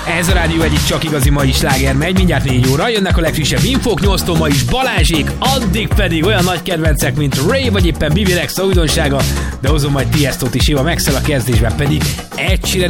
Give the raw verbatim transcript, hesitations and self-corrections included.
Ez a rádió egyik csak igazi mai sláger megy, mindjárt négy óra, jönnek a legfrissebb infók, nyolctól ma is Balázsék, addig pedig olyan nagy kedvencek, mint Ray vagy éppen Bibi Rexa újdonsága, de hozom majd Tiestót is, Éva Maxel a kezdésben pedig Ed Sheeran